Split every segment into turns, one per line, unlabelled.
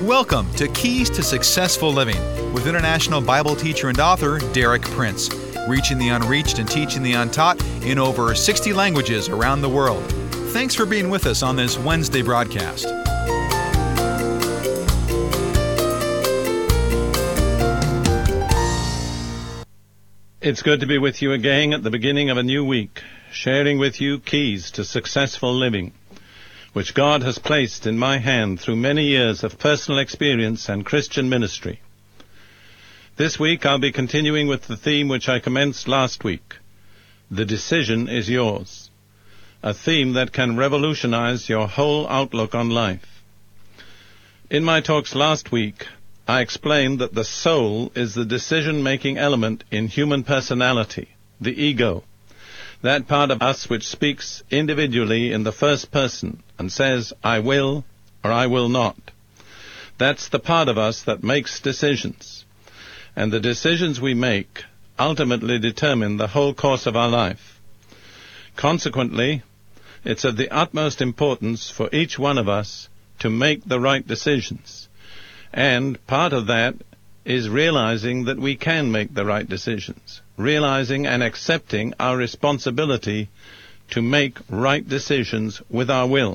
Welcome to Keys to Successful Living with international Bible teacher and author Derek Prince, reaching the unreached and teaching the untaught in over 60 languages around the world. Thanks for being with us on this Wednesday broadcast.
It's good to be with you again at the beginning of a new week, sharing with you keys to successful living, which God has placed in my hand through many years of personal experience and Christian ministry. This week I'll be continuing with the theme which I commenced last week. The decision is yours. A theme that can revolutionize your whole outlook on life. In my talks last week, I explained that the soul is the decision-making element in human personality, the ego. That part of us which speaks individually in the first person and says, I will or I will not. That's the part of us that makes decisions. And the decisions we make ultimately determine the whole course of our life. Consequently, it's of the utmost importance for each one of us to make the right decisions. And part of that is realizing that we can make the right decisions, realizing and accepting our responsibility to make right decisions with our will.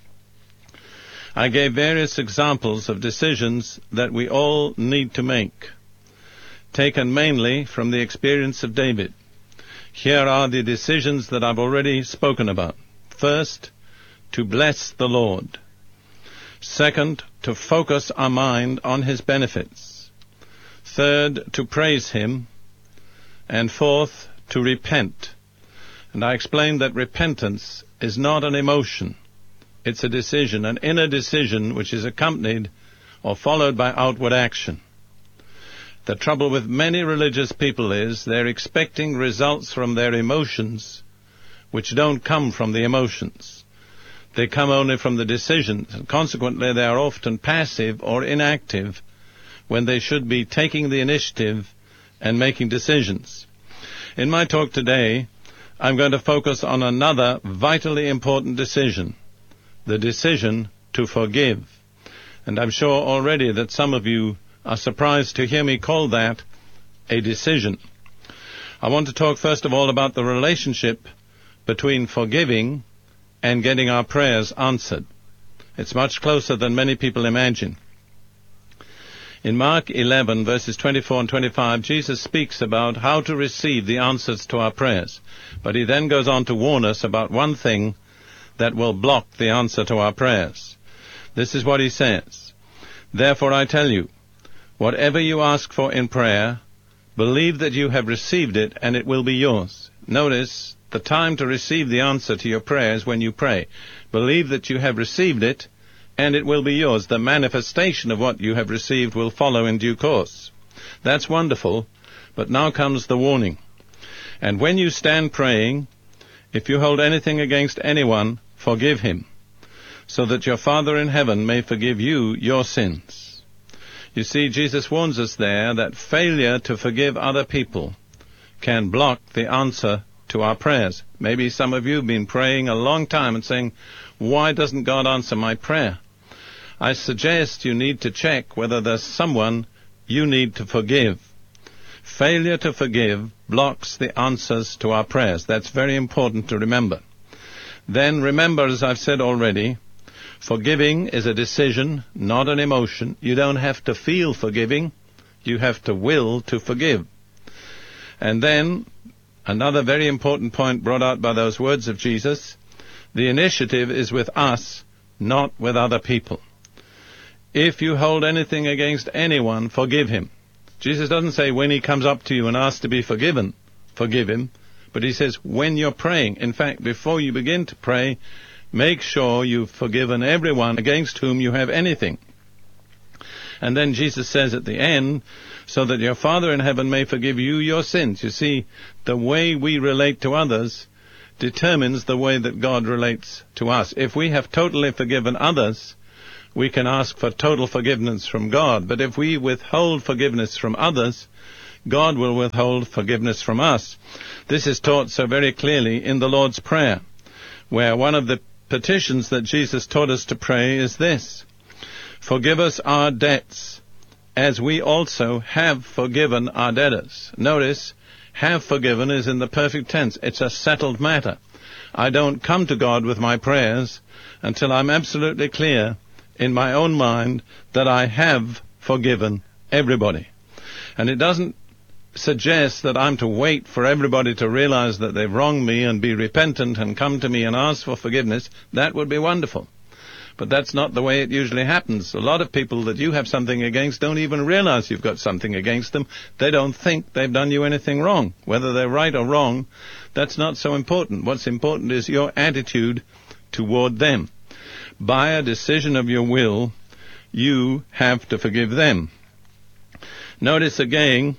I gave various examples of decisions that we all need to make, taken mainly from the experience of David. Here are the decisions that I've already spoken about. First, to bless the Lord. Second, to focus our mind on His benefits. Third, to praise Him. And fourth, to repent. And I explained that repentance is not an emotion. It's a decision, an inner decision which is accompanied or followed by outward action. The trouble with many religious people is they're expecting results from their emotions which don't come from the emotions. They come only from the decisions, and consequently they are often passive or inactive when they should be taking the initiative and making decisions. In my talk today, I'm going to focus on another vitally important decision, the decision to forgive. And I'm sure already that some of you are surprised to hear me call that a decision. I want to talk first of all about the relationship between forgiving and getting our prayers answered. It's much closer than many people imagine. In Mark 11, verses 24 and 25, Jesus speaks about how to receive the answers to our prayers. But he then goes on to warn us about one thing that will block the answer to our prayers. This is what he says. Therefore I tell you, whatever you ask for in prayer, believe that you have received it and it will be yours. Notice, the time to receive the answer to your prayer is when you pray. Believe that you have received it and it will be yours. The manifestation of what you have received will follow in due course. That's wonderful, but now comes the warning. And when you stand praying, if you hold anything against anyone, forgive him, so that your Father in heaven may forgive you your sins. You see, Jesus warns us there that failure to forgive other people can block the answer to our prayers. Maybe some of you have been praying a long time and saying, why doesn't God answer my prayer? I suggest you need to check whether there's someone you need to forgive. Failure to forgive blocks the answers to our prayers. That's very important to remember. Then remember, as I've said already, forgiving is a decision, not an emotion. You don't have to feel forgiving. You have to will to forgive. And then another very important point brought out by those words of Jesus, the initiative is with us, not with other people. If you hold anything against anyone, forgive him. Jesus doesn't say when he comes up to you and asks to be forgiven, forgive him. But he says when you're praying. In fact, before you begin to pray, make sure you've forgiven everyone against whom you have anything. And then Jesus says at the end, so that your Father in heaven may forgive you your sins. You see, the way we relate to others determines the way that God relates to us. If we have totally forgiven others, we can ask for total forgiveness from God. But if we withhold forgiveness from others, God will withhold forgiveness from us. This is taught so very clearly in the Lord's Prayer, where one of the petitions that Jesus taught us to pray is this: Forgive us our debts, as we also have forgiven our debtors. Notice, have forgiven is in the perfect tense. It's a settled matter. I don't come to God with my prayers until I'm absolutely clear in my own mind that I have forgiven everybody. And it doesn't suggest that I'm to wait for everybody to realize that they've wronged me and be repentant and come to me and ask for forgiveness. That would be wonderful. But that's not the way it usually happens. A lot of people that you have something against don't even realize you've got something against them. They don't think they've done you anything wrong. Whether they're right or wrong, that's not so important. What's important is your attitude toward them. By a decision of your will, you have to forgive them. Notice again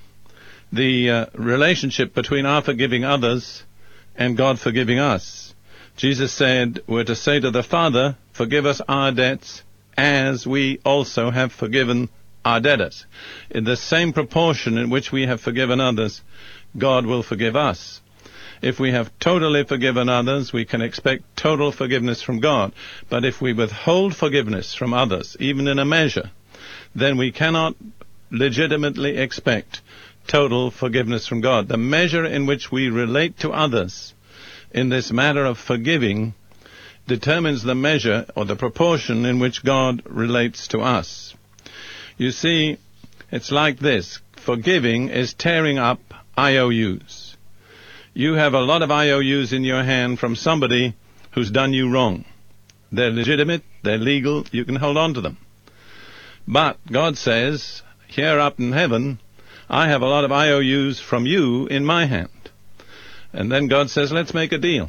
the relationship between our forgiving others and God forgiving us. Jesus said, we're to say to the Father, forgive us our debts as we also have forgiven our debtors. In the same proportion in which we have forgiven others, God will forgive us. If we have totally forgiven others, we can expect total forgiveness from God. But if we withhold forgiveness from others, even in a measure, then we cannot legitimately expect total forgiveness from God. The measure in which we relate to others in this matter of forgiving determines the measure or the proportion in which God relates to us. You see, it's like this. Forgiving is tearing up IOUs. You have a lot of IOUs in your hand from somebody who's done you wrong. They're legitimate, they're legal, you can hold on to them. But God says, here up in heaven, I have a lot of IOUs from you in my hand. And then God says, let's make a deal.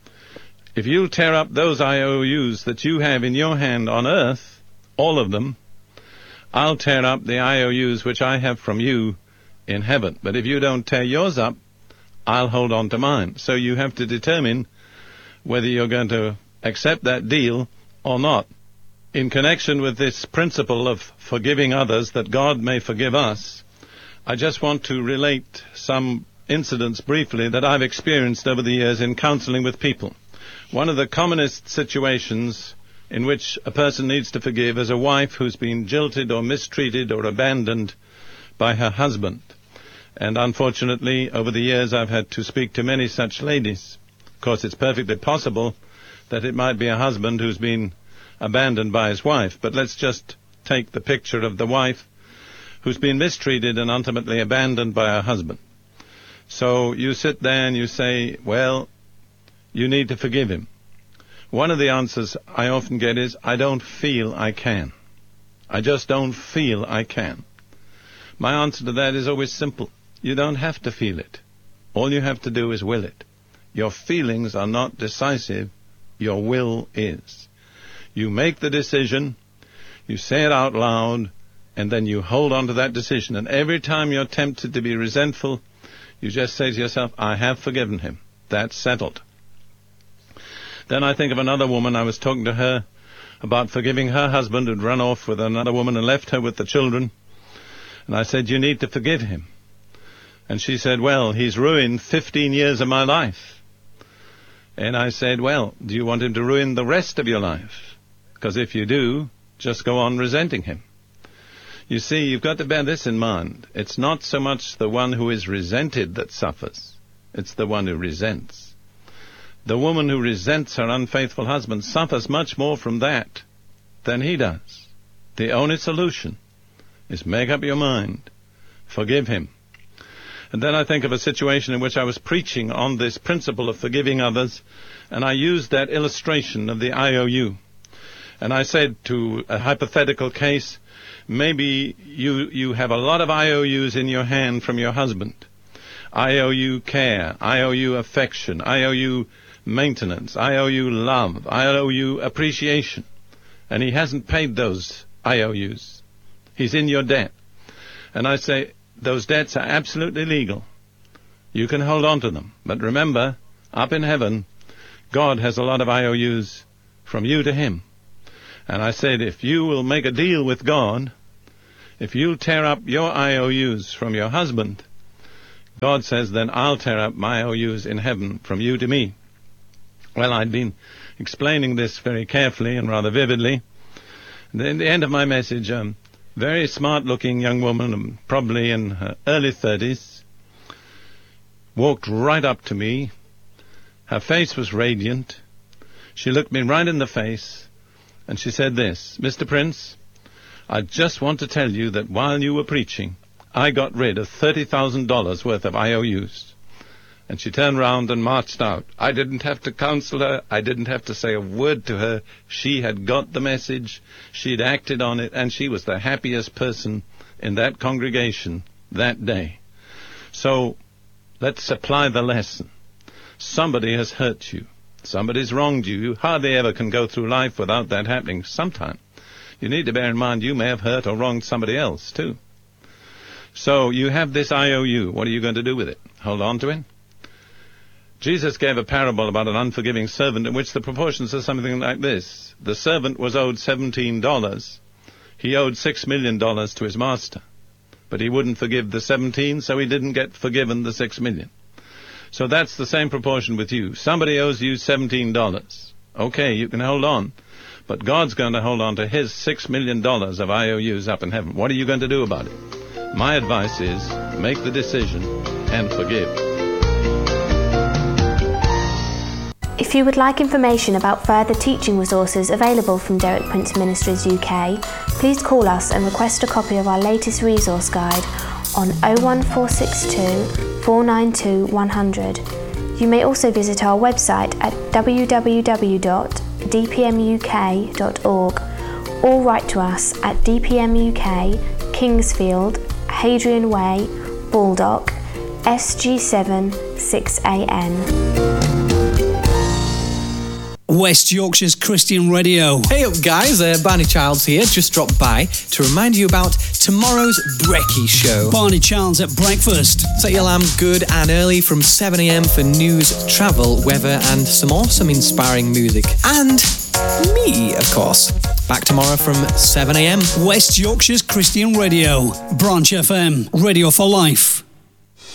If you tear up those IOUs that you have in your hand on earth, all of them, I'll tear up the IOUs which I have from you in heaven. But if you don't tear yours up, I'll hold on to mine. So you have to determine whether you're going to accept that deal or not. In connection with this principle of forgiving others that God may forgive us, I just want to relate some incidents briefly that I've experienced over the years in counseling with people. One of the commonest situations in which a person needs to forgive is a wife who's been jilted or mistreated or abandoned by her husband. And unfortunately, over the years, I've had to speak to many such ladies. Of course, it's perfectly possible that it might be a husband who's been abandoned by his wife. But let's just take the picture of the wife who's been mistreated and ultimately abandoned by her husband. So you sit there and you say, well, you need to forgive him. One of the answers I often get is, I don't feel I can. I just don't feel I can. My answer to that is always simple. You don't have to feel it. All you have to do is will it. Your feelings are not decisive. Your will is. You make the decision, you say it out loud, and then you hold on to that decision. And every time you're tempted to be resentful, you just say to yourself, I have forgiven him. That's settled. Then I think of another woman. I was talking to her about forgiving her husband who'd run off with another woman and left her with the children. And I said, you need to forgive him. And she said, well, he's ruined 15 years of my life. And I said, well, do you want him to ruin the rest of your life? Because if you do, just go on resenting him. You see, you've got to bear this in mind. It's not so much the one who is resented that suffers. It's the one who resents. The woman who resents her unfaithful husband suffers much more from that than he does. The only solution is make up your mind. Forgive him. And then I think of a situation in which I was preaching on this principle of forgiving others, and I used that illustration of the IOU. And I said to a hypothetical case, maybe you have a lot of IOUs in your hand from your husband. I owe you care, I owe you affection, I owe you maintenance, I owe you love, I owe you appreciation. And he hasn't paid those IOUs. He's in your debt. And I say, those debts are absolutely legal. You can hold on to them. But remember, up in heaven, God has a lot of IOUs from you to him. And I said, if you will make a deal with God, if you tear up your IOUs from your husband, God says, then I'll tear up my IOUs in heaven from you to me. Well, I'd been explaining this very carefully and rather vividly, At the end of my message, very smart-looking young woman, probably in her early 30s, walked right up to me. Her face was radiant. She looked me right in the face, and she said this, "Mr. Prince, I just want to tell you that while you were preaching, I got rid of $30,000 worth of IOUs." And she turned round and marched out. I didn't have to counsel her. I didn't have to say a word to her. She had got the message. She'd acted on it, and she was the happiest person in that congregation that day. So let's apply the lesson. Somebody has hurt you. Somebody's wronged you. You hardly ever can go through life without that happening sometime. You need to bear in mind you may have hurt or wronged somebody else, too. So you have this IOU. What are you going to do with it? Hold on to it? Jesus gave a parable about an unforgiving servant in which the proportions are something like this. The servant was owed $17. He owed $6 million to his master. But he wouldn't forgive the 17, so he didn't get forgiven the $6 million. So that's the same proportion with you. Somebody owes you $17. Okay, you can hold on. But God's going to hold on to his $6 million of IOUs up in heaven. What are you going to do about it? My advice is, make the decision and forgive.
If you would like information about further teaching resources available from Derek Prince Ministries UK, please call us and request a copy of our latest resource guide on 01462 492 100. You may also visit our website at www.dpmuk.org or write to us at DPM UK, Kingsfield, Hadrian Way, Baldock, SG7 6AN.
West Yorkshire's Christian Radio.
Hey up guys, Barney Childs here, just dropped by to remind you about tomorrow's Brekkie Show.
Barney Childs at breakfast.
Set your alarm good and early from 7 a.m. for news, travel, weather and some awesome inspiring music. And me, of course. Back tomorrow from 7 a.m.
West Yorkshire's Christian Radio. Branch FM. Radio for life.